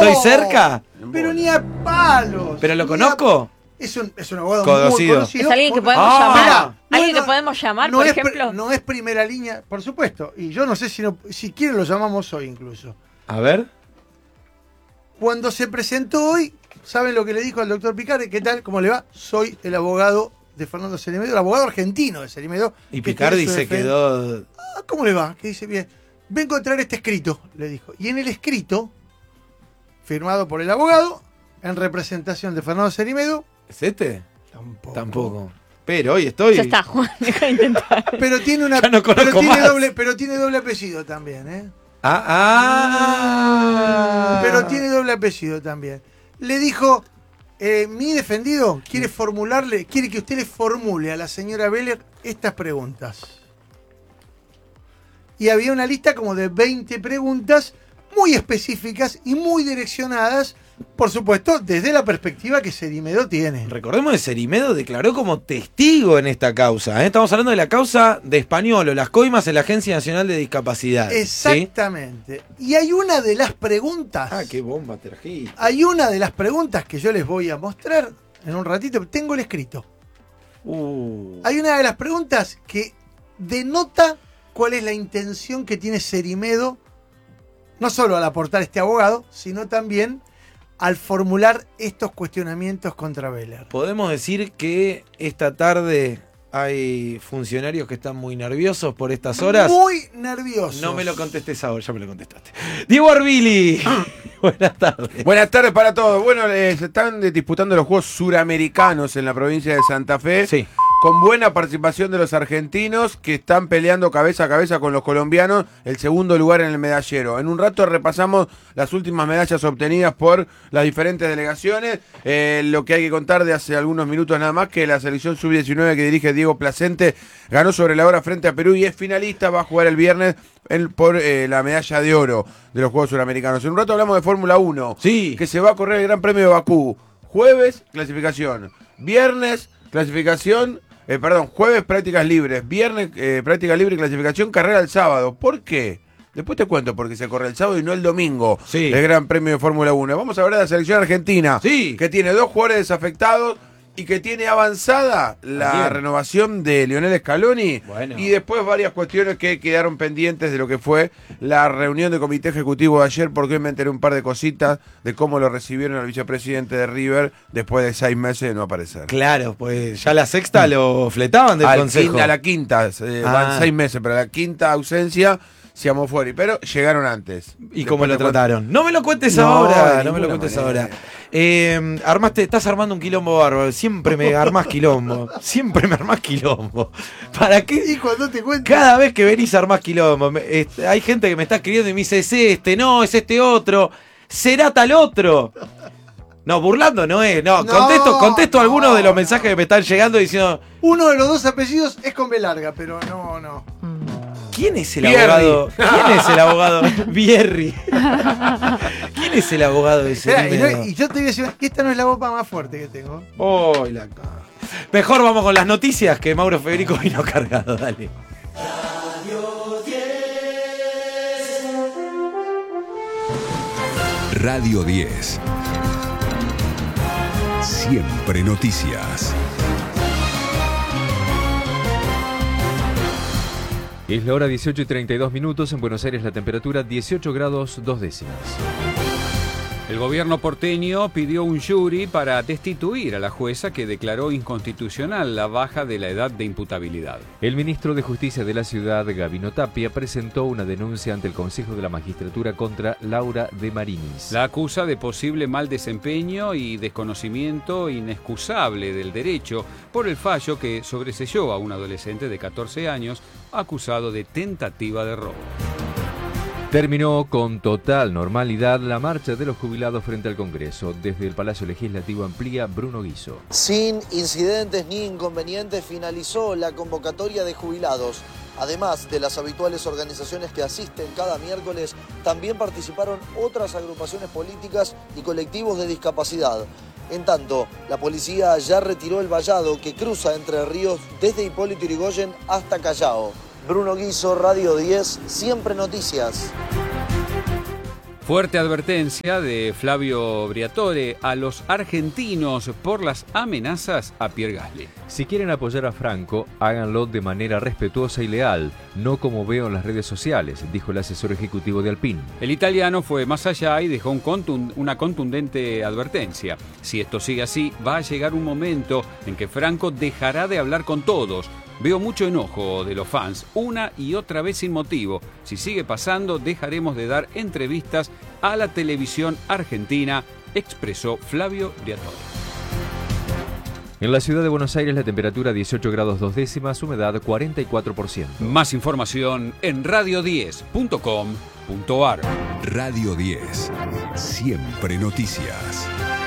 ¿Estoy cerca? Pero ni a palos. ¿Pero lo conozco? Es un abogado Conocido. muy conocido. ¿Es alguien que podemos Ah. llamar? Mirá, ¿Alguien no, que podemos llamar, no por es ejemplo? no es primera línea, por supuesto. Y yo no sé si quieren lo llamamos hoy incluso. A ver. Cuando se presentó hoy, ¿saben lo que le dijo al doctor Picard? ¿Qué tal? ¿Cómo le va? Soy el abogado de Fernando Cerimedo, el abogado argentino de Cerimedo. Y que Picardi tiene su se defensa. quedó... ¿Cómo le va? Que dice bien. Vengo a traer este escrito, le dijo. Y en el escrito, firmado por el abogado, en representación de Fernando Cerimedo, ¿Es este? tampoco. Tampoco. Pero hoy estoy... Ya está, Juan, deja de intentar. Pero tiene una Ya no conozco más. pero tiene doble apellido también, ¿eh? Pero tiene doble apellido también. Le dijo, mi defendido quiere que usted le formule a la señora Beller estas preguntas. Y había una lista como de 20 preguntas muy específicas y muy direccionadas, por supuesto, desde la perspectiva que Cerimedo tiene. Recordemos que Cerimedo declaró como testigo en esta causa. Estamos hablando de la causa de Españolo, las coimas en la Agencia Nacional de Discapacidad. ¿Sí? Exactamente. Y hay una de las preguntas. Ah, qué bomba trajiste. Hay una de las preguntas que yo les voy a mostrar en un ratito. Tengo el escrito. Hay una de las preguntas que denota cuál es la intención que tiene Cerimedo, no solo al aportar este abogado, sino también al formular estos cuestionamientos contra Beller. Podemos decir que esta tarde hay funcionarios que están muy nerviosos por estas horas. Muy nerviosos. No me lo contestes ahora, ya me lo contestaste. Diego Arbili. Buenas tardes. Buenas tardes para todos. Bueno, se están disputando los Juegos Suramericanos en la provincia de Santa Fe. Sí. Con buena participación de los argentinos que están peleando cabeza a cabeza con los colombianos el segundo lugar en el medallero. En un rato repasamos las últimas medallas obtenidas por las diferentes delegaciones. Lo que hay que contar de hace algunos minutos nada más, que la selección sub-19 que dirige Diego Placente ganó sobre la hora frente a Perú y es finalista. Va a jugar el viernes por la medalla de oro de los Juegos Suramericanos. En un rato hablamos de Fórmula 1, Sí. que se va a correr el Gran Premio de Bakú. Jueves, clasificación. Viernes, clasificación. Jueves prácticas libres, viernes práctica libre y clasificación, carrera el sábado. ¿Por qué? Después te cuento porque se corre el sábado y no el domingo. Sí. El Gran Premio de Fórmula 1. Vamos a hablar de la selección argentina. Sí. Que tiene 2 jugadores desafectados y que tiene avanzada la Bien. renovación de Lionel Scaloni. Bueno. Y después varias cuestiones que quedaron pendientes de lo que fue la reunión del comité ejecutivo de ayer, porque hoy me enteré un par de cositas de cómo lo recibieron al vicepresidente de River después de 6 meses de no aparecer. Claro, pues ya la sexta lo fletaban del consejo. A la quinta, van 6 meses, pero a la quinta ausencia se llamó fuera, pero llegaron antes. ¿Y cómo Después lo te cuento. trataron? No me lo cuentes No, ahora, de no me lo ninguna cuentes manera. ahora. Estás armando un quilombo bárbaro. Siempre me armás quilombo. Siempre me armás quilombo. ¿Para qué? Y cuando te cuento. Cada vez que venís armás quilombo. Hay gente que me está escribiendo y me dice, es este, no, es este otro. Será tal otro. No, burlando no es. No, No, contesto no. algunos de los mensajes que me están llegando diciendo, Uno de los dos apellidos es con B larga, pero no. ¿quién es el Bierri. abogado? ¿Quién es el abogado? Bierri. ¿Quién es el abogado de ese Esperá, y yo te voy a decir que esta no es la bomba más fuerte que tengo. Oh, mejor vamos con las noticias, que Mauro Federico vino cargado, dale. Radio 10. Siempre noticias. Es la hora 18:32. En Buenos Aires la temperatura 18 grados 2 décimas. El gobierno porteño pidió un jury para destituir a la jueza que declaró inconstitucional la baja de la edad de imputabilidad. El ministro de Justicia de la ciudad, Gabino Tapia, presentó una denuncia ante el Consejo de la Magistratura contra Laura de Marinis. La acusa de posible mal desempeño y desconocimiento inexcusable del derecho por el fallo que sobreseyó a un adolescente de 14 años acusado de tentativa de robo. Terminó con total normalidad la marcha de los jubilados frente al Congreso. Desde el Palacio Legislativo amplía Bruno Guiso. Sin incidentes ni inconvenientes finalizó la convocatoria de jubilados. Además de las habituales organizaciones que asisten cada miércoles, también participaron otras agrupaciones políticas y colectivos de discapacidad. En tanto, la policía ya retiró el vallado que cruza Entre Ríos desde Hipólito Yrigoyen hasta Callao. Bruno Guiso, Radio 10, Siempre Noticias. Fuerte advertencia de Flavio Briatore a los argentinos por las amenazas a Pierre Gasly. Si quieren apoyar a Franco, háganlo de manera respetuosa y leal, no como veo en las redes sociales, dijo el asesor ejecutivo de Alpine. El italiano fue más allá y dejó una contundente advertencia. Si esto sigue así, va a llegar un momento en que Franco dejará de hablar con todos. Veo mucho enojo de los fans, una y otra vez sin motivo. Si sigue pasando, dejaremos de dar entrevistas a la televisión argentina, expresó Flavio Briatore. En la ciudad de Buenos Aires la temperatura 18 grados 2 décimas, humedad 44%. Más información en radio10.com.ar. Radio 10. Siempre noticias.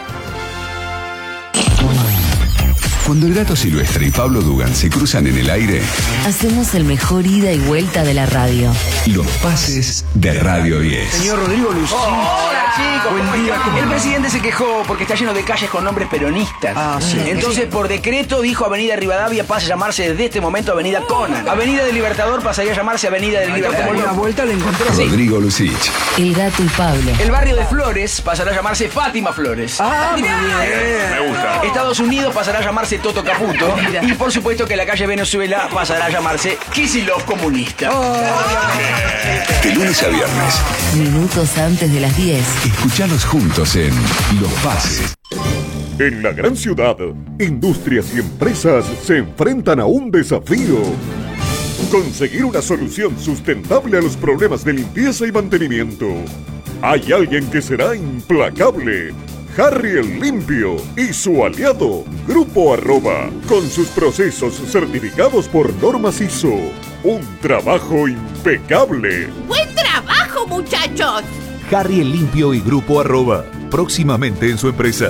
Cuando el Gato Silvestre y Pablo Dugan se cruzan en el aire, hacemos el mejor ida y vuelta de la radio. Los pases de Radio 10. Señor Rodrigo Lucín. Hola, chicos. Buen día. El presidente se quejó porque está lleno de calles con nombres peronistas. Sí. Entonces, por decreto, dijo Avenida Rivadavia pasa a llamarse desde este momento Avenida Conan. Avenida del Libertador pasaría a llamarse Avenida del Libertador. Una vuelta le encontró. Rodrigo Lucich. El Gato y Pablo. El barrio de Flores pasará a llamarse Fátima Flores. Muy bien. Me gusta. Estados Unidos pasará a llamarse Toto Caputo. Y por supuesto que la calle Venezuela pasará a llamarse Kicillof Comunista. De lunes a viernes. Minutos antes de las 10. Escuchalos juntos en Los Pases. En la gran ciudad, industrias y empresas se enfrentan a un desafío. Conseguir una solución sustentable a los problemas de limpieza y mantenimiento. Hay alguien que será implacable. Harry el Limpio y su aliado, Grupo Arroba, con sus procesos certificados por normas ISO. Un trabajo impecable. ¡Buen trabajo, muchachos! Harry el Limpio y Grupo Arroba, próximamente en su empresa.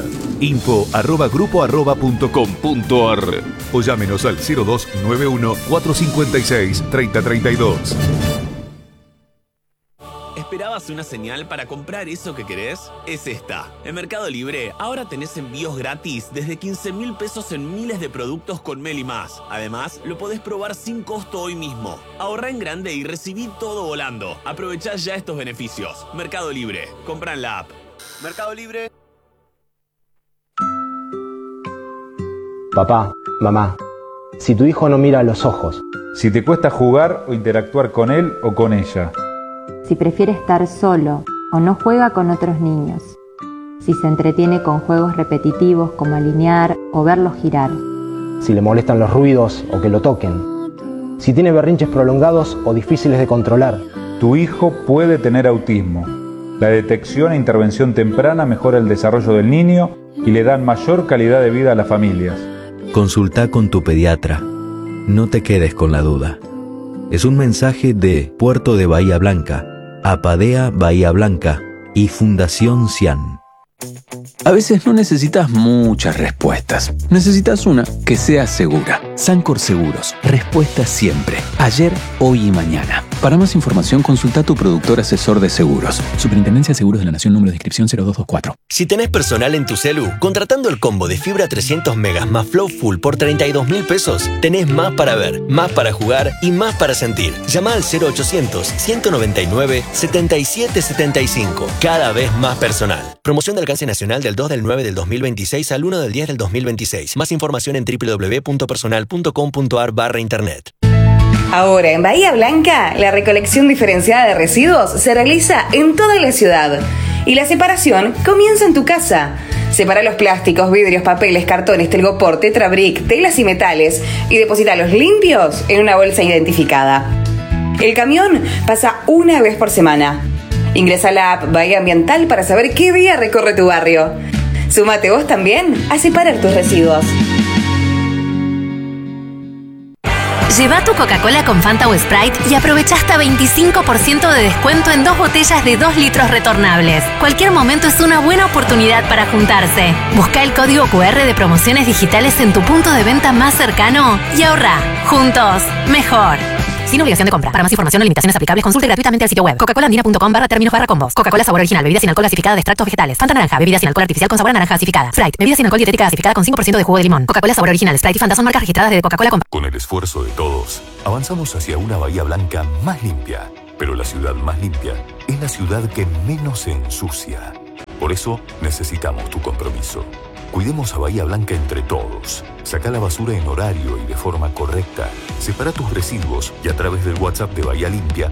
info@grupoarroba.com.ar o llámenos al 0291 456 3032. ¿Esperabas una señal para comprar eso que querés? Es esta. En Mercado Libre ahora tenés envíos gratis desde 15.000 pesos en miles de productos con Meli Más. Además, lo podés probar sin costo hoy mismo. Ahorrá en grande y recibí todo volando. Aprovechá ya estos beneficios. Mercado Libre. Comprá en la app. Mercado Libre. Papá, mamá, si tu hijo no mira a los ojos, si te cuesta jugar o interactuar con él o con ella, si prefiere estar solo o no juega con otros niños, si se entretiene con juegos repetitivos como alinear o verlos girar, si le molestan los ruidos o que lo toquen, si tiene berrinches prolongados o difíciles de controlar. Tu hijo puede tener autismo. La detección e intervención temprana mejora el desarrollo del niño y le dan mayor calidad de vida a las familias. Consulta con tu pediatra. No te quedes con la duda. Es un mensaje de Puerto de Bahía Blanca, Apadea Bahía Blanca y Fundación Cian. A veces no necesitas muchas respuestas. Necesitas una que sea segura. Sancor Seguros. Respuesta siempre. Ayer, hoy y mañana. Para más información, consulta a tu productor asesor de seguros. Superintendencia de Seguros de la Nación, número de inscripción 0224. Si tenés personal en tu celu, contratando el combo de fibra 300 megas más Flow Full por 32.000 pesos, tenés más para ver, más para jugar y más para sentir. Llama al 0800-199-7775. Cada vez más personal. Promoción de alcance nacional del 2 del 9 del 2026 al 1 del 10 del 2026. Más información en www.personal.com.ar/internet. Ahora en Bahía Blanca, la recolección diferenciada de residuos se realiza en toda la ciudad. Y la separación comienza en tu casa. Separa los plásticos, vidrios, papeles, cartones, telgopor, tetrabric, telas y metales y deposítalos limpios en una bolsa identificada. El camión pasa una vez por semana. Ingresa a la app Bahía Ambiental para saber qué día recorre tu barrio. Súmate vos también a separar tus residuos. Lleva tu Coca-Cola con Fanta o Sprite y aprovecha hasta 25% de descuento en 2 botellas de 2 litros retornables. Cualquier momento es una buena oportunidad para juntarse. Busca el código QR de promociones digitales en tu punto de venta más cercano y ahorra. Juntos, mejor. Sin obligación de compra. Para más información o limitaciones aplicables, consulte gratuitamente el sitio web coca-colaandina.com/términos/combos. Coca-Cola sabor original, bebida sin alcohol gasificada de extractos vegetales. Fanta naranja, bebida sin alcohol artificial con sabor a naranja gasificada. Sprite, bebida sin alcohol dietética gasificada con 5% de jugo de limón. Coca-Cola sabor original, Sprite y Fanta son marcas registradas de Coca-Cola. Con el esfuerzo de todos, avanzamos hacia una Bahía Blanca más limpia. Pero la ciudad más limpia es la ciudad que menos se ensucia. Por eso necesitamos tu compromiso. Cuidemos a Bahía Blanca entre todos. Saca la basura en horario y de forma correcta. Separa tus residuos y a través del WhatsApp de Bahía Limpia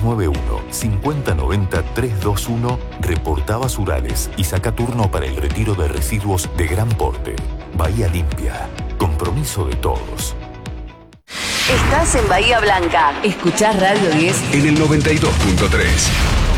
291-5090-321 reporta basurales y saca turno para el retiro de residuos de gran porte. Bahía Limpia. Compromiso de todos. Estás en Bahía Blanca. Escuchás Radio 10 En el 92.3.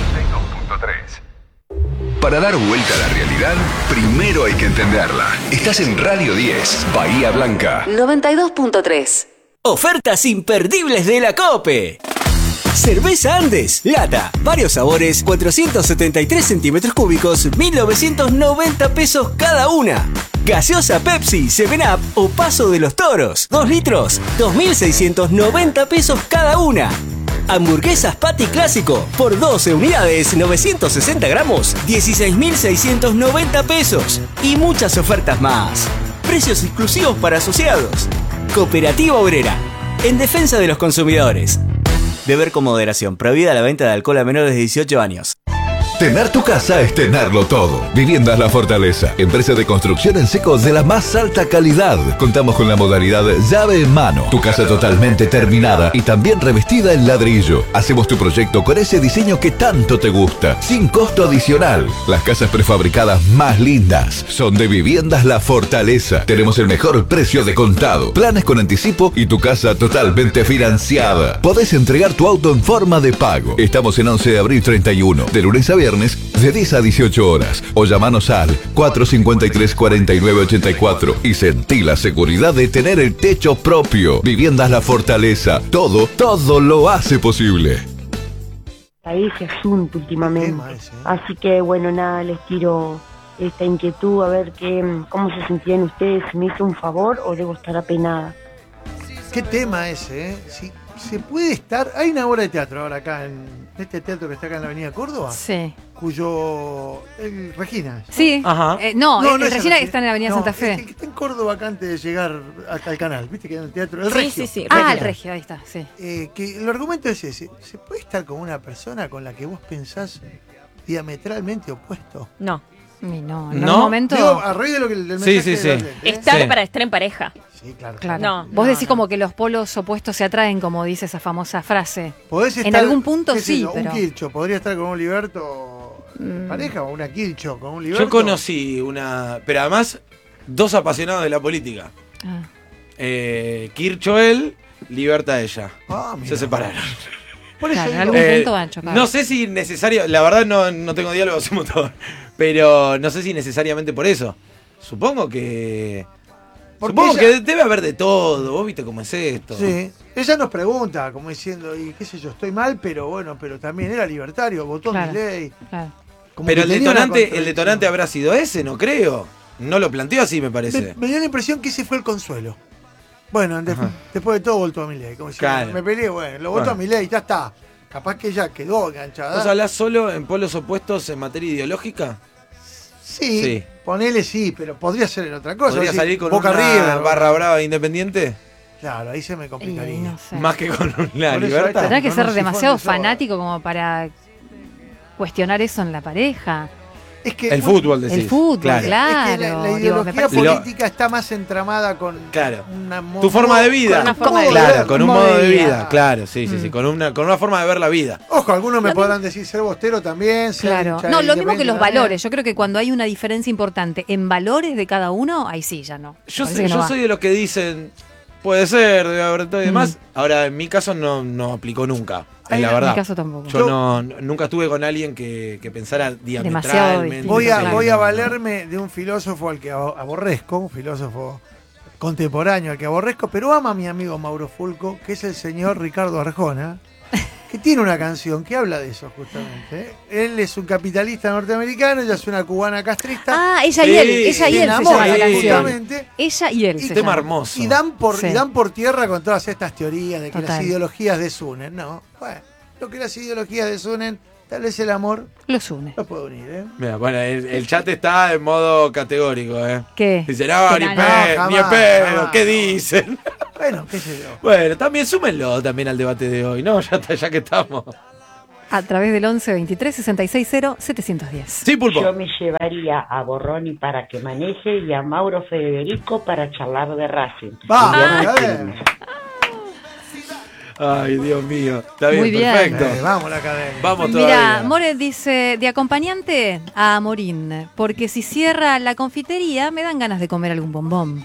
Para dar vuelta a la realidad, primero hay que entenderla. Estás en Radio 10, Bahía Blanca. 92.3. Ofertas imperdibles de la COPE. Cerveza Andes, lata, varios sabores, 473 centímetros cúbicos, 1.990 pesos cada una. Gaseosa Pepsi, 7up o Paso de los Toros, 2 litros, 2.690 pesos cada una. Hamburguesas Patty Clásico, por 12 unidades, 960 gramos, 16.690 pesos. Y muchas ofertas más. Precios exclusivos para asociados. Cooperativa Obrera, en defensa de los consumidores. Beber con moderación. Prohibida la venta de alcohol a menores de 18 años. Tener tu casa es tenerlo todo. Viviendas La Fortaleza, empresa de construcción en seco de la más alta calidad. Contamos con la modalidad llave en mano. Tu casa totalmente terminada y también revestida en ladrillo. Hacemos tu proyecto con ese diseño que tanto te gusta, sin costo adicional. Las casas prefabricadas más lindas son de Viviendas La Fortaleza. Tenemos el mejor precio de contado, planes con anticipo y tu casa totalmente financiada. Podés entregar tu auto en forma de pago. Estamos en 11 de abril 31, de lunes a viernes, de 10 a 18 horas. O llamanos al 453-4984 y sentí la seguridad de tener el techo propio. Viviendas La Fortaleza. Todo lo hace posible. Ahí ese asunto últimamente. Así que bueno, nada, les tiro esta inquietud a ver cómo se sentían ustedes, si me hizo un favor o debo estar apenada. ¿Qué tema ese, Si se puede estar... Hay una obra de teatro ahora acá en este teatro que está acá en la avenida Córdoba. Sí. Cuyo... Regina. Sí. Ajá. No, Regina que está en la avenida Santa Fe. El que está en Córdoba acá antes de llegar hasta el canal. ¿Viste que hay un teatro? El Sí, Regio. sí. Ah, el Regio, ahí está, sí. Que el argumento es ese. ¿Se puede estar con una persona con la que vos pensás diametralmente opuesto? No. En ¿No? un momento... Digo, a raíz de lo que del mensaje Sí. de la- Estar para estar en pareja. Sí, claro. Claro. Vos decís como que los polos opuestos se atraen, como dice esa famosa frase. Podés estar, en algún punto qué sé sí, yo, pero... Un Kirchhoff podría estar con un Liberto en pareja o una Kirchhoff con un Liberto. Yo conocí una... Pero además, dos apasionados de la política. Kirchhoff él, Liberta ella. Se separaron. Por eso Claro, en algún punto van a chocar. No sé si necesario, la verdad no tengo diálogo sin motor, pero no sé si necesariamente por eso. Supongo que debe haber de todo, vos viste cómo es esto. Sí, ella nos pregunta, como diciendo, y qué sé yo, estoy mal, pero bueno, pero también era libertario, votó Claro, Milei. claro. Como Pero que el tenía una detonante habrá sido ese, no creo. No lo planteó así, me parece. Me dio la impresión que ese fue el consuelo. Bueno, después de todo votó a Milei. Como si Claro. me peleé, bueno, lo votó a Milei, ya está. Capaz que ella quedó enganchada. ¿Vos hablás solo en polos opuestos en materia ideológica? Sí, ponele sí, pero podría ser en otra cosa. ¿Podría decir, salir con Boca una River, barra brava independiente? Claro, ahí se me complicaría. No sé. Más que con una Por eso libertad. Tendrá que No, ser no, si demasiado fue fanático como para cuestionar eso en la pareja. Es que El fútbol, decís. El fútbol, claro. Es que la Digo, ideología me parece- política está más entramada con Tu forma de vida. Con una forma de Claro, ver, con un modo de vida. Claro, sí, con una forma de ver la vida. Ojo, algunos me podrán decir ser bostero también. Ser Claro. hincha No, de lo mismo que los Independiente valores. Yo creo que cuando hay una diferencia importante en valores de cada uno, ahí sí ya no. Yo Parece que no va. soy de los que dicen, puede ser, debe haber todo y demás. Ahora, en mi caso no aplicó nunca. Es la En verdad. mi caso tampoco. Yo nunca estuve con alguien que pensara diametralmente. distinto. Voy a valerme de un filósofo al que aborrezco, un filósofo contemporáneo al que aborrezco, pero ama a mi amigo Mauro Fulco, que es el señor Ricardo Arjona, que tiene una canción que habla de eso justamente. Él es un capitalista norteamericano, ella es una cubana castrista. Ah, ella y él. Ella y él se llama la canción. Justamente. Ella y él se tema llama. hermoso. Y dan Sí. por tierra con todas estas teorías de que Total. las ideologías desunen. No, bueno, lo que las ideologías desunen, tal vez el amor los une. los puede unir, ¿eh? Mira, bueno, el chat está en modo categórico, ¿eh? ¿Qué? Dice, no, Que ni no, pedo, ni en jamás, pedo, jamás. ¿qué dicen? Bueno, qué sé yo. Bueno, también súmenlo también al debate de hoy, ¿no? Ya que estamos. A través del 11 23 66 0 710. Sí, Pulpo. Yo me llevaría a Borroni para que maneje y a Mauro Federico para charlar de Racing. Ay, Dios mío. Está bien, Muy bien. perfecto. Vamos la academia. Vamos todavía. Mira, More dice, de acompañante a Morín, porque si cierra la confitería me dan ganas de comer algún bombón.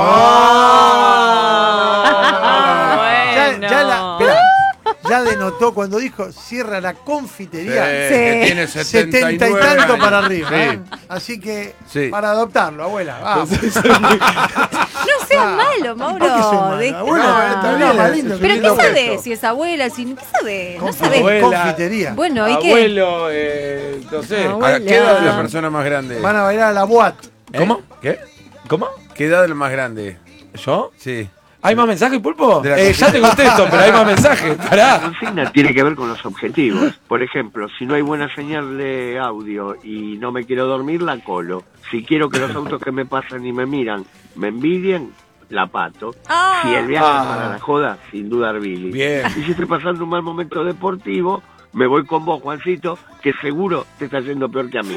Ya denotó cuando dijo cierra la confitería. Que tiene 70 y 79 tanto años. para arriba. Sí. Así que Sí. para adoptarlo, abuela. Vamos. No seas malo, Mauro. ¿Por qué soy malo? Deja. Abuela, está bien, más lindo. Pero lindo ¿qué sabés gesto. si es abuela? Si, ¿qué sabés? No sabés. Abuela, confitería. Bueno, ¿y qué? Abuelo, no sé. Abuela. ¿Qué edad de la persona más grande? Van a bailar a la boat. ¿Cómo? ¿Qué? ¿Cómo? ¿Qué edad del más grande? ¿Yo? Sí. ¿Hay más mensajes, Pulpo? De la Ya te contesto, pero hay más mensajes. La Pará. consigna tiene que ver con los objetivos. Por ejemplo, si no hay buena señal de audio y no me quiero dormir, la colo. Si quiero que los autos que me pasan y me miran me envidien, la pato. Si el viaje es para la joda, sin duda Billy. Bien. Y si estoy pasando un mal momento deportivo, me voy con vos, Juancito, que seguro te está yendo peor que a mí.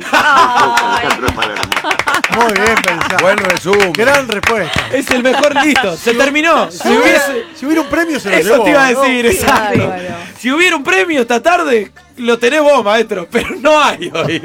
Muy bien pensado. Buen resumen. Gran respuesta. Es el mejor listo. Se terminó. Si hubiera un premio, se lo Eso llevó, te iba a ¿no? decir, exacto. Si hubiera un premio esta tarde, lo tenés vos, maestro, pero no hay hoy.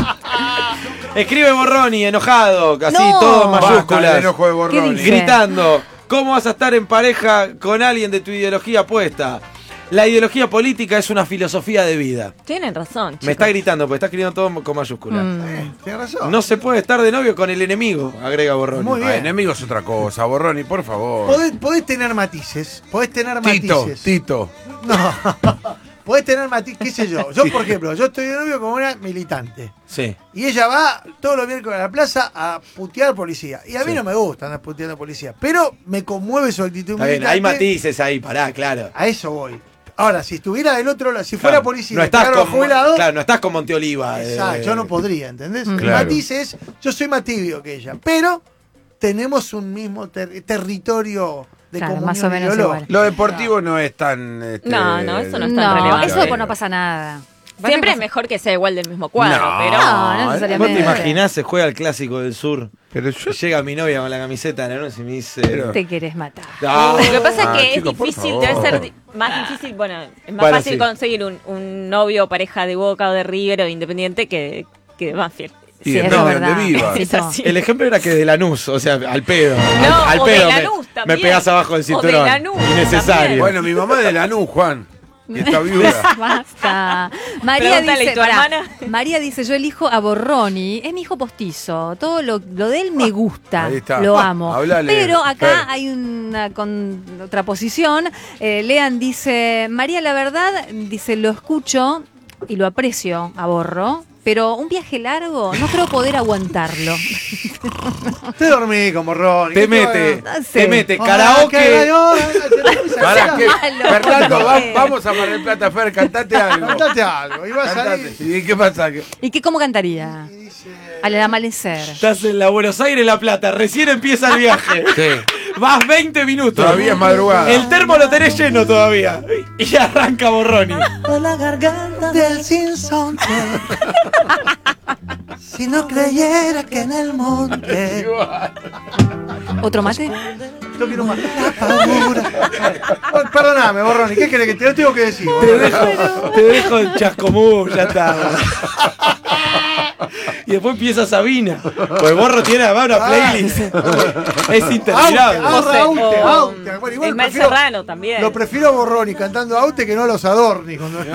Escribe Borroni, enojado, casi todo en Basta mayúsculas. del enojo de Borroni. Gritando, ¿cómo vas a estar en pareja con alguien de tu ideología opuesta? La ideología política es una filosofía de vida. Tienen razón, chicos. Me está gritando, porque está escribiendo todo con mayúsculas. Tienes razón. No se puede estar de novio con el enemigo, agrega Borroni. Muy bien. Enemigo es otra cosa, Borroni, por favor. Podés tener matices. Podés tener matices. Tito. No. Podés tener matices, qué sé yo. Yo, por ejemplo, yo estoy de novio con una militante. Sí. Y ella va todos los miércoles a la plaza a putear policía. Y a mí Sí. no me gusta andar puteando policía. Pero me conmueve su actitud Está bien, militante. hay matices ahí, pará, claro. A eso voy. Ahora, si estuviera del otro lado, si fuera Claro, policía, no estás claro, con, jubilado, claro, no estás con Monteoliva. exacto, yo no podría, ¿entendés? El Claro. matiz es, yo soy más tibio que ella, pero tenemos un mismo territorio de Claro, comunión más o menos ideológica. igual. Lo deportivo no es tan... No, eso no es tan No, relevante. eso después no pasa nada. Siempre es mejor que sea igual del mismo cuadro, No, pero... No, no ¿Vos necesariamente. te imaginás se juega el clásico del sur? Pero yo... Llega mi novia con la camiseta de la noche y me dice. Te querés matar. "Ah". Lo que pasa es que chicos, es por difícil, favor. debe ser más difícil, bueno, es más Bueno, fácil sí. conseguir un novio o pareja de Boca o de River o de Independiente que de Banfield. Y Sí, de es no, verdad. de Viva. Es así. El ejemplo era que de Lanús, o sea, al pedo. No, al o de pedo Lanús me también. pegás abajo del O de cinturón. Lanús Innecesario. también. Bueno, mi mamá es de Lanús, Juan. Y está viuda. Basta. María Pregúntale, dice, ¿y tu pará, hermana? María dice, yo elijo a Borroni, es mi hijo postizo, todo lo de él me gusta, Ahí está. lo amo. Hablale, Pero acá Fer. hay una contraposición. Lean dice, María, la verdad, dice, lo escucho y lo aprecio a Borro, pero un viaje largo no creo poder aguantarlo. Te dormí como Ronnie. Te mete, No sé. te mete Ah, karaoke. ¿Para qué? malo. Fernando, ¿Qué? vamos a Mar del Plata, Fer, cantate algo. Cantate algo. Y vas a Cantate. salir. ¿Y qué pasa? ¿Y qué cómo cantaría? Al amanecer. Estás en la Buenos Aires, La Plata. Recién empieza el viaje. Sí. Vas 20 minutos. Todavía es madrugada. El termo lo tenés lleno todavía. Y arranca Borroni. La garganta del sinsonte. Si no creyera que en el monte. ¿Otro mate? Yo quiero más. Perdóname, Borroni, ¿qué querés que te lo tengo que decir? Te dejo en Chascomú, ya está. Y después empieza Sabina. Pues Borro tiene además una playlist. Es interminable. Aute. Bueno, igual El Mel prefiero- Serrano también. Lo prefiero a Borroni cantando Aute que no a los Adorni.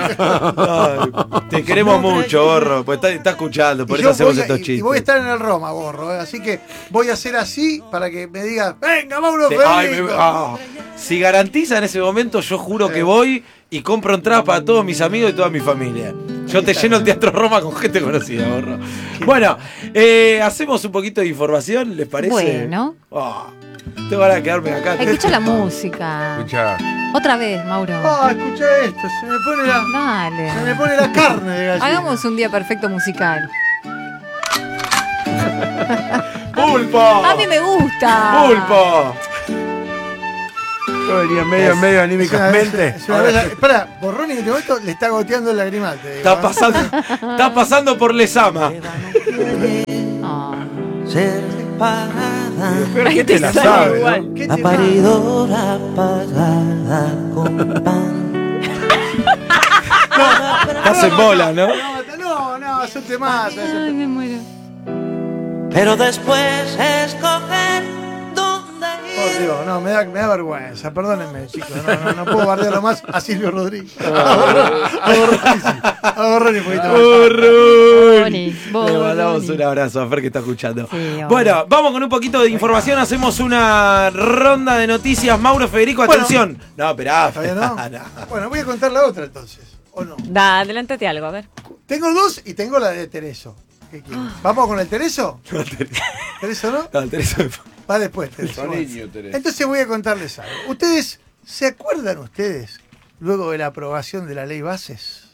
Te queremos mucho, Borro. Pues está escuchando, por Y eso yo hacemos voy a- estos y chistes. voy a estar en el Roma, Borro. Así que voy a hacer así para que me digas, venga, Mauro Sí, ay, Federico. Si garantiza en ese momento, yo juro que voy y compro entradas para todos mis amigos y toda mi familia. Yo te lleno el Teatro Roma con gente conocida, Borro. Bueno, hacemos un poquito de información, ¿les parece? Bueno. Te van a quedarme acá. Escucha la música. Escucha. Otra vez, Mauro. Escucha esto, se me pone Dale. se me pone la carne de gallina. Hagamos un día perfecto musical. ¡Pulpo! A mí me gusta. ¡Pulpo! Yo venía medio anímicamente. Espera, Borrón en este momento le está goteando el lagrimal. Está pasando por Lesama. Pero ¿qué te la sabe? La paridora apagada con pan. Estás en bola, ¿no? No, es un temazo. Ay, me muero. Pero después escoger dónde ir. Oh, Dios, no, me da vergüenza. Perdónenme, chicos. No puedo bardearlo más a Silvio Rodríguez. A Borrón y un poquito más. Le mandamos un abrazo a Fer que está escuchando. Sí, bueno, vamos con un poquito de información. Hacemos una ronda de noticias. Mauro, Federico, atención. No, esperá. No. Bueno, voy a contar la otra entonces. ¿O no? Adelántate algo, a ver. Tengo dos y tengo la de Tereso. ¿Qué quieres? ¿Vamos con el Tereso? No, ¿Tereso no? No, el Tereso va después. Tereso. Entonces voy a contarles algo. ¿Ustedes se acuerdan luego de la aprobación de la ley Bases?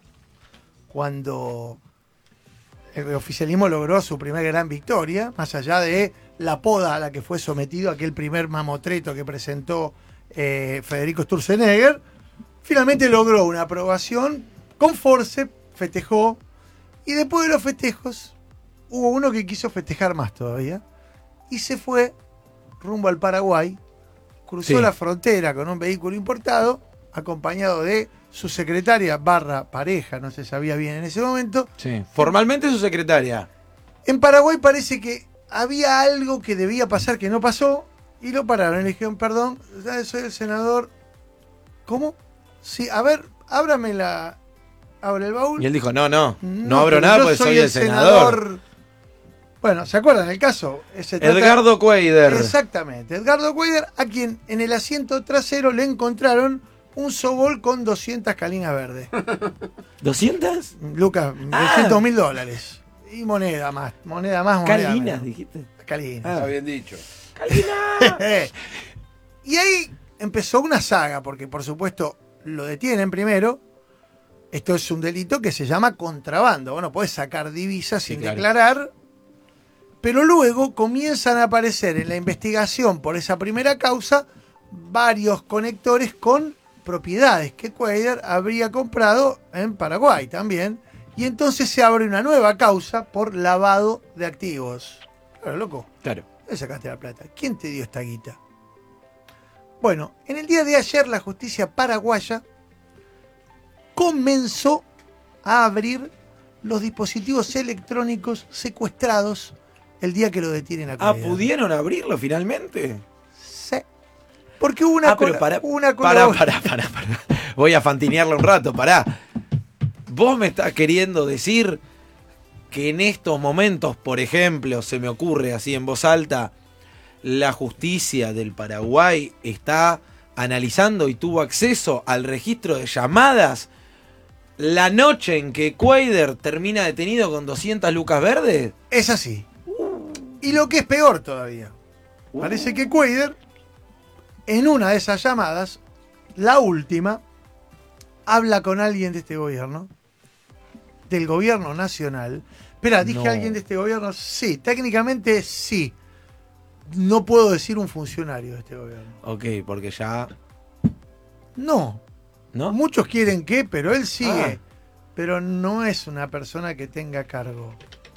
Cuando el oficialismo logró su primera gran victoria, más allá de la poda a la que fue sometido aquel primer mamotreto que presentó Federico Sturzenegger, finalmente logró una aprobación con force, festejó, y después de los festejos hubo uno que quiso festejar más todavía y se fue rumbo al Paraguay, cruzó la frontera con un vehículo importado, acompañado de su secretaria / pareja, no se sabía bien en ese momento. Sí, formalmente su secretaria. En Paraguay parece que había algo que debía pasar que no pasó y lo pararon. Le dijeron, perdón, soy el senador. ¿Cómo? Sí, a ver, ábrame abre el baúl. Y él dijo, no abro nada porque soy el senador. Bueno, ¿se acuerdan del caso? Edgardo Cuéllar. Exactamente, Edgardo Cuéllar, a quien en el asiento trasero le encontraron un sobol con 200 calinas verdes. ¿200? Lucas, $200.000. Y moneda más. Calinas, dijiste. Calinas. Está bien dicho. Calinas. Y ahí empezó una saga, porque por supuesto lo detienen primero. Esto es un delito que se llama contrabando. Bueno, puedes sacar divisas sin declarar. Pero luego comienzan a aparecer en la investigación por esa primera causa varios conectores con propiedades que Cuéllar habría comprado en Paraguay también. Y entonces se abre una nueva causa por lavado de activos. Claro, loco. Claro. ¿Dónde sacaste la plata? ¿Quién te dio esta guita? Bueno, en el día de ayer la justicia paraguaya comenzó a abrir los dispositivos electrónicos secuestrados el día que lo detienen a Cuéllar. ¿Pudieron abrirlo finalmente? Sí. Porque hubo una Pará. Voy a fantinearla un rato, pará. Vos me estás queriendo decir que en estos momentos, por ejemplo, se me ocurre así en voz alta, la justicia del Paraguay está analizando y tuvo acceso al registro de llamadas la noche en que Cuéllar termina detenido con 200 lucas verdes? Es así. Y lo que es peor todavía, parece que Cuéllar, en una de esas llamadas, la última, habla con alguien de este gobierno, del gobierno nacional. Espera, ¿dije alguien de este gobierno? Sí, técnicamente sí. No puedo decir un funcionario de este gobierno. Ok, porque ya... No. Muchos quieren que, pero él sigue. Pero no es una persona que tenga cargo.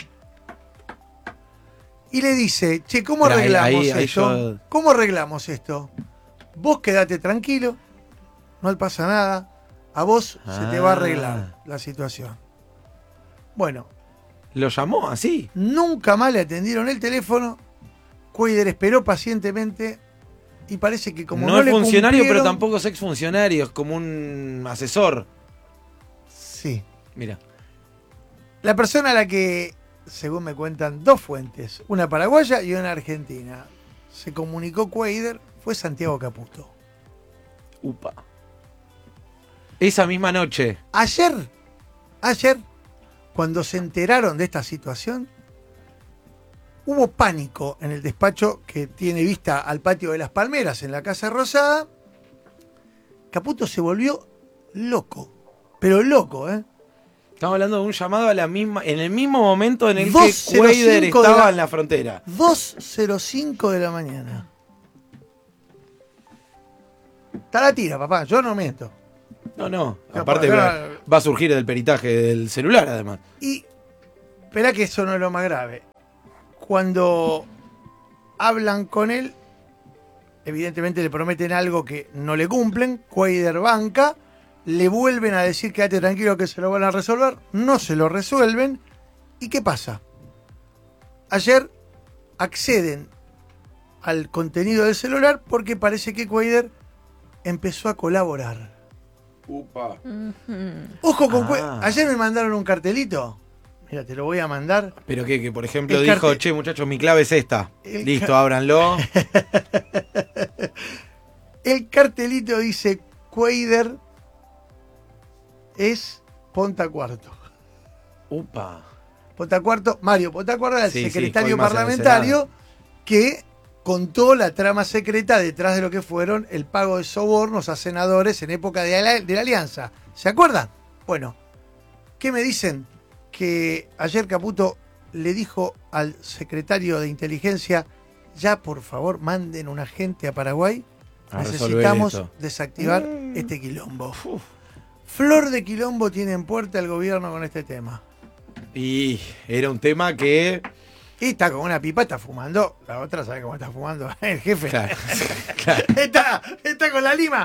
Y le dice, che, ¿cómo arreglamos esto? ¿Cómo arreglamos esto? Vos quedate tranquilo, no pasa nada, a vos se te va a arreglar la situación. Bueno. ¿Lo llamó así? Nunca más le atendieron el teléfono, Cuéllar esperó pacientemente y parece que como no es funcionario, pero tampoco es exfuncionario, es como un asesor. Sí. Mira. La persona a la que, según me cuentan dos fuentes, una paraguaya y una argentina, se comunicó Cuéllar, fue Santiago Caputo. Upa. Esa misma noche. Ayer, cuando se enteraron de esta situación, hubo pánico en el despacho que tiene vista al patio de las Palmeras, en la Casa Rosada. Caputo se volvió loco, pero loco, ¿eh? Estamos hablando de un llamado en el mismo momento en el que Cuéllar estaba en la frontera. 2:05 de la mañana. Está la tira, papá, yo no miento. No. Aparte va a surgir del peritaje del celular, además. Y espera que eso no es lo más grave. Cuando hablan con él, evidentemente le prometen algo que no le cumplen. Quader banca, le vuelven a decir quédate tranquilo que se lo van a resolver. No se lo resuelven. ¿Y qué pasa? Ayer acceden al contenido del celular porque parece que Quader empezó a colaborar. Upa. Ojo con ayer me mandaron un cartelito. Mira, te lo voy a mandar. Pero que por ejemplo dijo, che, muchachos, mi clave es esta. Listo, ábranlo. El cartelito dice, Quader es Ponta Cuarto. Upa. Ponta Cuarto, Mario Ponta Cuarto era el secretario más parlamentario que contó la trama secreta detrás de lo que fueron el pago de sobornos a senadores en época de la Alianza. ¿Se acuerdan? Bueno, ¿qué me dicen? Que ayer Caputo le dijo al secretario de inteligencia, ya por favor manden un agente a Paraguay, necesitamos desactivar este quilombo. Flor de quilombo tiene en puerta el gobierno con este tema. Y era un tema que... Y está con una pipa, está fumando. La otra sabe cómo está fumando el jefe. Claro. Está con la lima.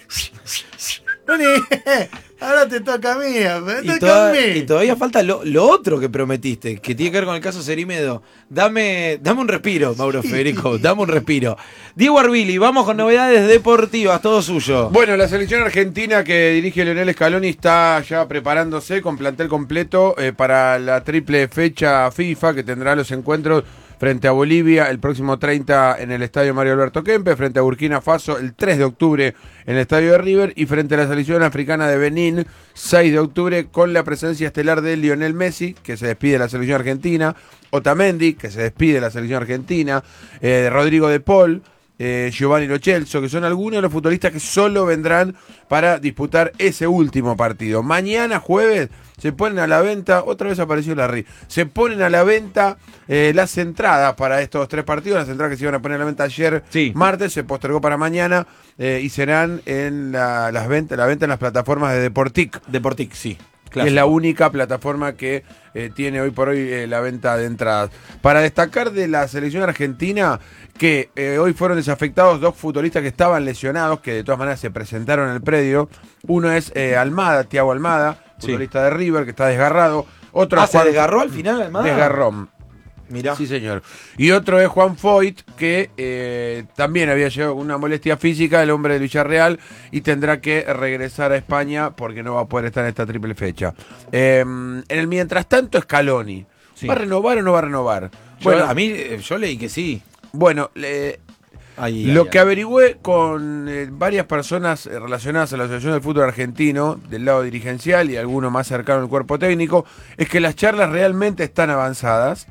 Ahora te toca a mí. Y todavía falta lo otro que prometiste, que tiene que ver con el caso Cerimedo. Dame un respiro, Mauro Federico, dame un respiro. Diego Arbili, vamos con novedades deportivas, todo suyo. Bueno, la selección argentina que dirige Lionel Scaloni está ya preparándose con plantel completo para la triple fecha FIFA que tendrá los encuentros frente a Bolivia el próximo 30 en el estadio Mario Alberto Kempes, frente a Burkina Faso el 3 de octubre en el estadio de River y frente a la selección africana de Benín 6 de octubre con la presencia estelar de Lionel Messi, que se despide de la selección argentina, Otamendi, que se despide de la selección argentina, Rodrigo de Paul, Giovanni Lo Celso, que son algunos de los futbolistas que solo vendrán para disputar ese último partido. Mañana jueves se ponen a la venta, otra vez apareció Larry, se ponen a la venta las entradas para estos tres partidos, las entradas que se iban a poner a la venta ayer martes, se postergó para mañana y serán en la venta en las plataformas de Deportic. Deportic, sí. Clásico. Es la única plataforma que tiene hoy por hoy la venta de entradas. Para destacar de la selección argentina, que hoy fueron desafectados dos futbolistas que estaban lesionados, que de todas maneras se presentaron en el predio. Uno es Almada, Thiago Almada, futbolista de River, que está desgarrado. Otro ¿se desgarró al final Almada? Desgarró. Mirá. Sí, señor. Y otro es Juan Foyt, que también había llegado con una molestia física, el hombre de Villarreal, y tendrá que regresar a España porque no va a poder estar en esta triple fecha. En el mientras tanto, Scaloni. ¿Va a renovar o no va a renovar? Bueno, yo leí que sí. Bueno, lo que averigüé con varias personas relacionadas a la Asociación del Fútbol Argentino, del lado dirigencial y alguno más cercano al cuerpo técnico, es que las charlas realmente están avanzadas.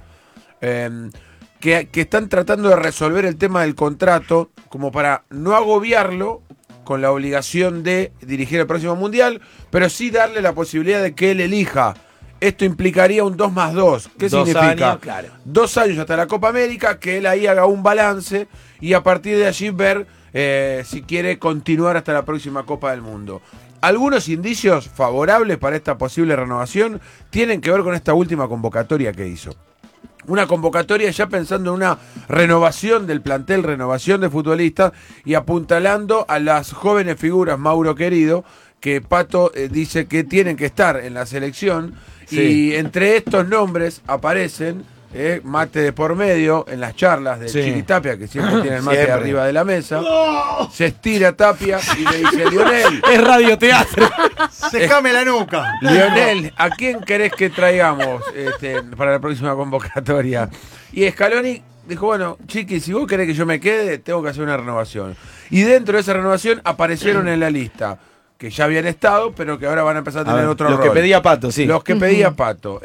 Que están tratando de resolver el tema del contrato como para no agobiarlo con la obligación de dirigir el próximo Mundial, pero sí darle la posibilidad de que él elija. Esto implicaría un 2+2. ¿Qué significa? 2 años, claro. 2 años hasta la Copa América, que él ahí haga un balance y a partir de allí ver si quiere continuar hasta la próxima Copa del Mundo. Algunos indicios favorables para esta posible renovación tienen que ver con esta última convocatoria que hizo. Una convocatoria ya pensando en una renovación del plantel, renovación de futbolistas y apuntalando a las jóvenes figuras, Mauro querido, que Pato dice que tienen que estar en la selección. Sí. Y entre estos nombres aparecen mate de por medio en las charlas de Chili Tapia, que siempre tiene el mate arriba de la mesa. ¡No! Se estira Tapia y le dice: Lionel, es radioteatro. Secame la nuca. Lionel, ¿a quién querés que traigamos para la próxima convocatoria? Y Scaloni dijo: bueno, chiqui, si vos querés que yo me quede, tengo que hacer una renovación. Y dentro de esa renovación aparecieron en la lista que ya habían estado, pero que ahora van a empezar a tener otro rol. Los que pedía Pato, sí. Los que pedía Pato,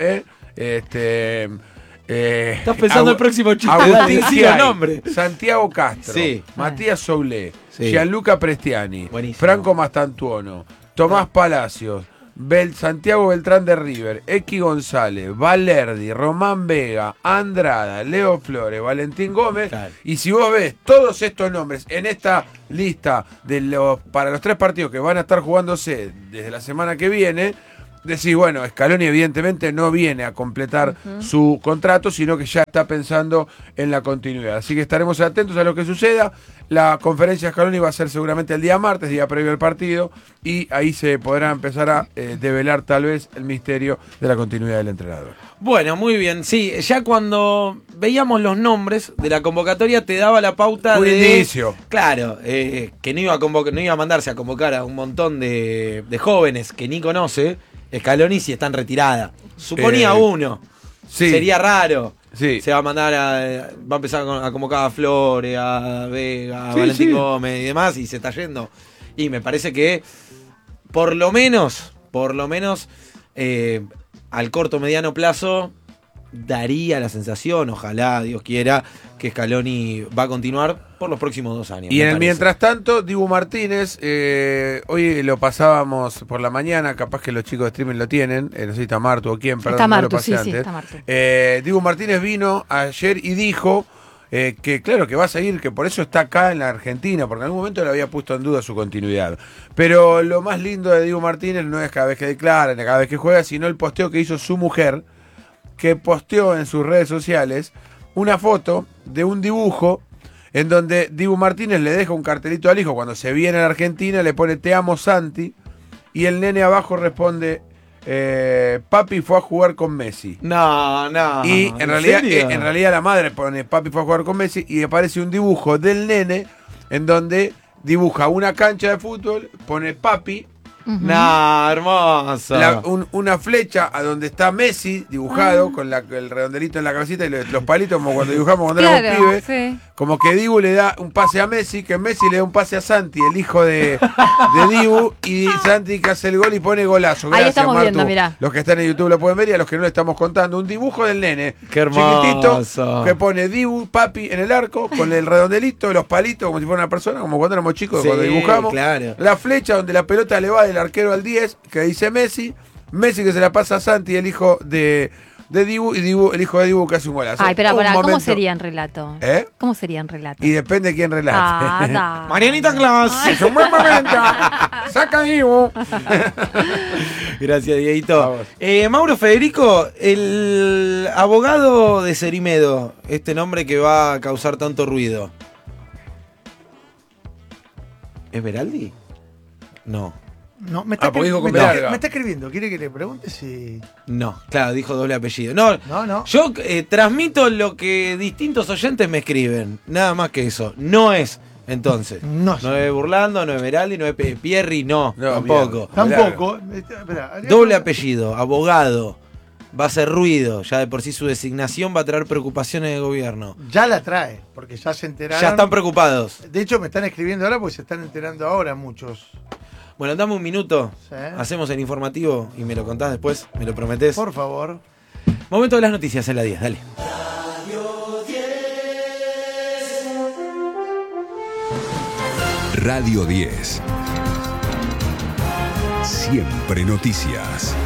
estás pensando el próximo chiste. Nombre. Santiago Castro, Matías Soulé, Gianluca Prestiani, Franco Mastantuono, Tomás Palacios, Santiago Beltrán de River, X González, Valerdi, Román Vega, Andrada, Leo Flores, Valentín Gómez. Claro. Y si vos ves todos estos nombres en esta lista para los 3 partidos que van a estar jugándose desde la semana que viene, decís, bueno, Scaloni evidentemente no viene a completar su contrato, sino que ya está pensando en la continuidad. Así que estaremos atentos a lo que suceda. La conferencia de Scaloni va a ser seguramente el día martes, día previo al partido, y ahí se podrá empezar a develar tal vez el misterio de la continuidad del entrenador. Bueno, muy bien. Sí, ya cuando veíamos los nombres de la convocatoria te daba la pauta un de... inicio. Claro, que no iba a mandarse a convocar a un montón de jóvenes que ni conoce Scaloni si está en retirada. Suponía uno. Sí. Sería raro. Sí. Se va a mandar va a empezar a convocar a Flores, a Vega, a Valentín Gómez y demás, y se está yendo. Y me parece que por lo menos al corto mediano plazo daría la sensación, ojalá Dios quiera, que Scaloni va a continuar por los próximos 2 años. Y en el mientras tanto, Dibu Martínez, hoy lo pasábamos por la mañana, capaz que los chicos de streaming lo tienen, no sé si está Martu o quién, perdón, está Martu, no lo pasé antes. Está Martu. Dibu Martínez vino ayer y dijo que claro, que va a seguir, que por eso está acá en la Argentina, porque en algún momento le había puesto en duda su continuidad. Pero lo más lindo de Dibu Martínez no es cada vez que declara, cada vez que juega, sino el posteo que hizo su mujer, que posteó en sus redes sociales una foto de un dibujo en donde Dibu Martínez le deja un cartelito al hijo cuando se viene a la Argentina, le pone "Te amo, Santi", y el nene abajo responde "Papi fue a jugar con Messi". No. Y en realidad la madre pone "Papi fue a jugar con Messi" y aparece un dibujo del nene en donde dibuja una cancha de fútbol, pone "Papi". No, hermoso. Una flecha a donde está Messi dibujado con el redondelito en la cabecita y los palitos, como cuando dibujamos cuando éramos pibes. Sí. Como que Dibu le da un pase a Messi, que Messi le da un pase a Santi, el hijo de Dibu, y Santi que hace el gol y pone golazo. Gracias, ahí estamos Martu. viendo, mirá. Los que están en YouTube lo pueden ver y a los que no le estamos contando. Un dibujo del nene. Qué hermoso. Chiquitito, que pone Dibu, Papi en el arco, con el redondelito, los palitos, como si fuera una persona, como cuando éramos chicos, cuando dibujamos. Claro. La flecha donde la pelota le va del arquero al 10, que dice Messi que se la pasa a Santi, el hijo de Dibu, y Dibu, el hijo de Dibu, que hace un golazo. Ay, pero ¿cómo sería en relato? ¿Cómo sería en relato? Y depende de quién relate. Marianita Claus. Es un buen momento. Saca Dibu. Gracias, Dieguito. Mauro Federico, el abogado de Cerimedo, este nombre que va a causar tanto ruido. ¿Es Beraldi? No, me está escribiendo. ¿Quiere que le pregunte si...? No, claro, dijo doble apellido. No. Yo transmito lo que distintos oyentes me escriben. Nada más que eso. No es, entonces. No es Burlando, no es Beraldi, no es Pierri, tampoco. Tampoco. Doble apellido, abogado. Va a hacer ruido. Ya de por sí su designación va a traer preocupaciones del gobierno. Ya la trae, porque ya se enteraron. Ya están preocupados. De hecho, me están escribiendo ahora porque se están enterando ahora muchos. Bueno, dame un minuto. Sí. Hacemos el informativo y me lo contás después. ¿Me lo prometés? Por favor. Momento de las noticias en la 10. Dale. Radio 10. Siempre noticias.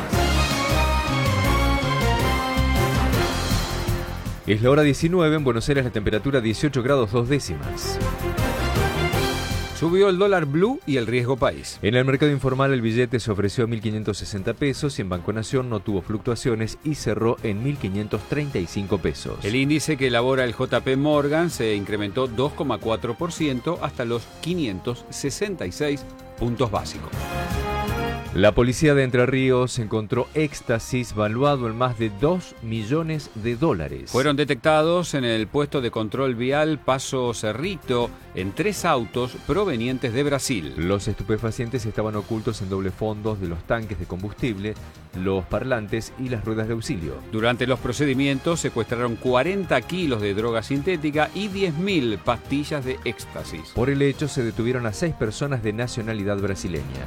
Es la hora 19, en Buenos Aires la temperatura 18 grados 2 décimas. Subió el dólar blue y el riesgo país. En el mercado informal el billete se ofreció a 1.560 pesos y en Banco Nación no tuvo fluctuaciones y cerró en 1.535 pesos. El índice que elabora el JP Morgan se incrementó 2,4% hasta los 566 puntos básicos. La policía de Entre Ríos encontró éxtasis valuado en más de $2 millones. Fueron detectados en el puesto de control vial Paso Cerrito en 3 autos provenientes de Brasil. Los estupefacientes estaban ocultos en doble fondos de los tanques de combustible, los parlantes y las ruedas de auxilio. Durante los procedimientos secuestraron 40 kilos de droga sintética y 10.000 pastillas de éxtasis. Por el hecho se detuvieron a 6 personas de nacionalidad brasileña.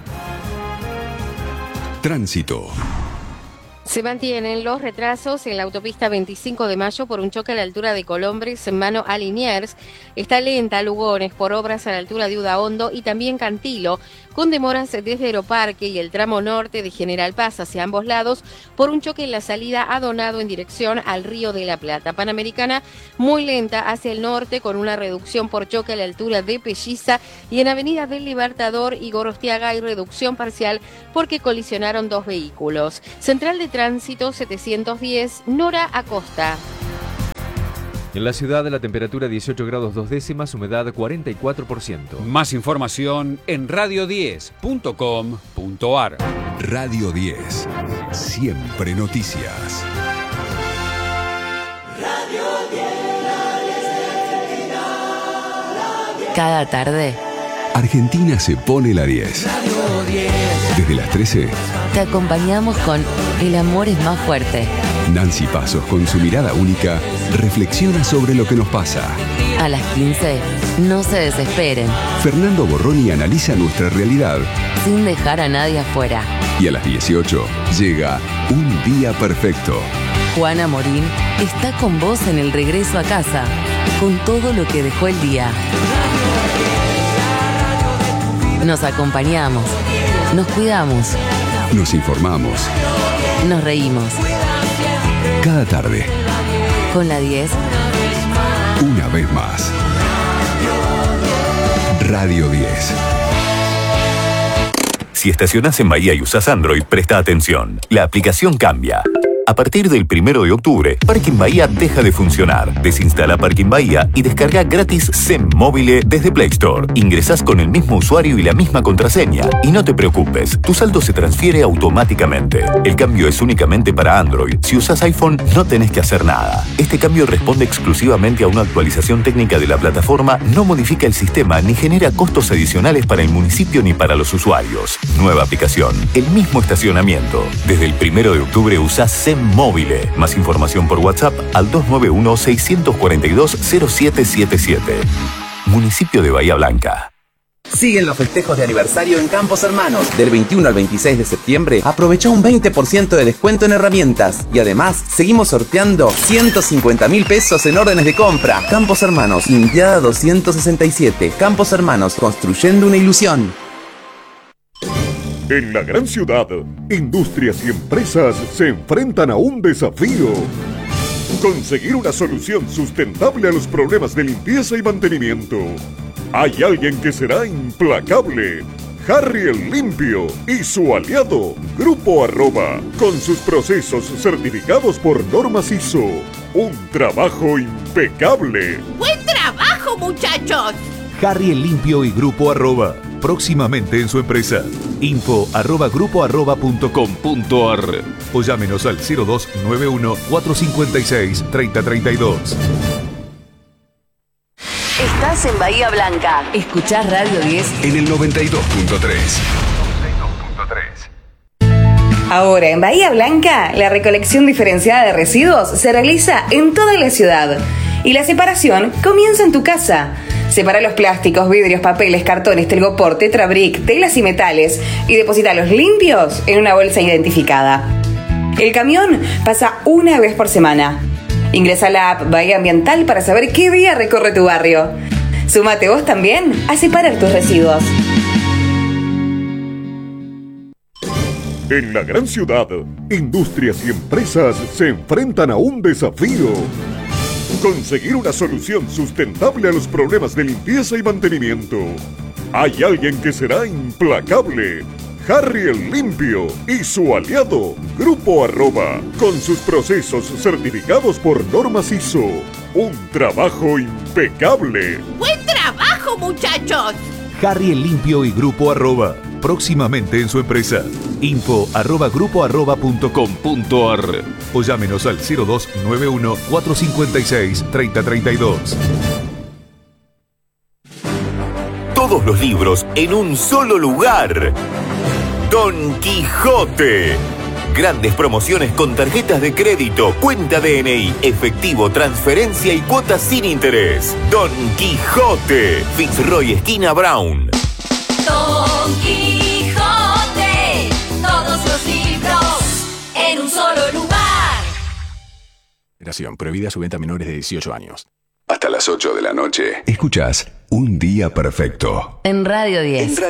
Tránsito. Se mantienen los retrasos en la autopista 25 de Mayo por un choque a la altura de Colombres en mano a Liniers. Está lenta Lugones por obras a la altura de Udaondo y también Cantilo con demoras desde Aeroparque y el tramo norte de General Paz hacia ambos lados por un choque en la salida a Donado en dirección al Río de la Plata. Panamericana muy lenta hacia el norte con una reducción por choque a la altura de Pelliza, y en Avenida del Libertador y Gorostiaga hay reducción parcial porque colisionaron dos vehículos. Central de Tránsito 710, Nora Acosta. En la ciudad la temperatura 18 grados 2 décimas, humedad 44%. Más información en radio10.com.ar. Radio 10. Siempre noticias. Cada tarde Argentina se pone la 10. Desde las 13, te acompañamos con El amor es más fuerte. Nancy Pasos, con su mirada única, reflexiona sobre lo que nos pasa. A las 15, no se desesperen, Fernando Borroni analiza nuestra realidad. sin dejar a nadie afuera. Y a las 18 llega Un Día Perfecto. Juana Morín está con vos en el regreso a casa, con todo lo que dejó el día. Nos acompañamos, nos cuidamos, Nos informamos. nos reímos. Cada tarde, Con la 10, una vez más. Radio 10. Si estacionás en Bahía y usás Android, presta atención. La aplicación cambia. A partir del 1 de octubre, Parking Bahía deja de funcionar. Desinstala Parking Bahía y descarga gratis SEM Móvil desde Play Store. Ingresás con el mismo usuario y la misma contraseña. Y no te preocupes, tu saldo se transfiere automáticamente. El cambio es únicamente para Android. Si usás iPhone, no tenés que hacer nada. Este cambio responde exclusivamente a una actualización técnica de la plataforma, no modifica el sistema ni genera costos adicionales para el municipio ni para los usuarios. Nueva aplicación, el mismo estacionamiento. Desde el 1 de octubre usás SEM Móvil. Más información por WhatsApp al 291-642-0777. Municipio de Bahía Blanca. Siguen los festejos de aniversario en Campos Hermanos. Del 21 al 26 de septiembre, aprovecha un 20% de descuento en herramientas. Y además, seguimos sorteando 150.000 pesos en órdenes de compra. Campos Hermanos, Indiada 267. Campos Hermanos, construyendo una ilusión. En la gran ciudad, industrias y empresas se enfrentan a un desafío. Conseguir una solución sustentable a los problemas de limpieza y mantenimiento. Hay alguien que será implacable. Harry el Limpio y su aliado, Grupo Arroba, con sus procesos certificados por normas ISO. Un trabajo impecable. ¡Buen trabajo, muchachos! Harry el Limpio y Grupo Arroba. Próximamente en su empresa. info@grupoarroba.com.ar o llámenos al 0291-456-3032. estás en Bahía Blanca. Escuchás Radio 10 En el 92.3. Ahora en Bahía Blanca, la recolección diferenciada de residuos se realiza en toda la ciudad. Y la separación comienza en tu casa. Separa los plásticos, vidrios, papeles, cartones, telgopor, tetrabric, telas y metales y deposítalos limpios en una bolsa identificada. El camión pasa una vez por semana. Ingresa a la app Bahía Ambiental para saber qué día recorre tu barrio. Súmate vos también a separar tus residuos. En la gran ciudad, industrias y empresas se enfrentan a un desafío. Conseguir una solución sustentable a los problemas de limpieza y mantenimiento. Hay alguien que será implacable. Harry el Limpio y su aliado, Grupo Arroba, con sus procesos certificados por normas ISO. Un trabajo impecable. ¡Buen trabajo, muchachos! Harry el Limpio y Grupo Arroba. Próximamente en su empresa. info@grupoarroba.com.ar o llámenos al 0291-456-3032. Todos los libros en un solo lugar. Don Quijote. Grandes promociones con tarjetas de crédito, cuenta DNI, efectivo, transferencia y cuotas sin interés. Don Quijote. Fitzroy, esquina Brown. Don Quijote, todos los libros en un solo lugar. Prohibida su venta a menores de 18 años. Hasta las 8 de la noche. Escuchás Un Día Perfecto. en Radio 10.